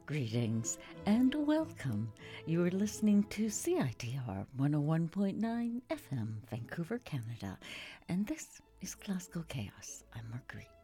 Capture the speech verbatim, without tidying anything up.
Greetings and welcome. You are listening to C I T R one oh one point nine F M, Vancouver, Canada, and this is Classical Chaos. I'm Marguerite.